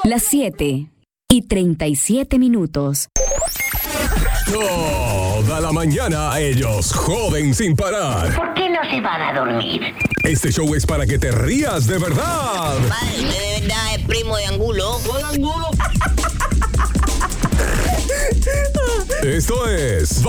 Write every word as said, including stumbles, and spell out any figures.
Las siete y treinta y siete minutos. Toda la mañana ellos joden sin parar. ¿Por qué no se van a dormir? Este show es para que te rías de verdad. Vale, de verdad es primo de Angulo. ¿Cuál Angulo? Esto es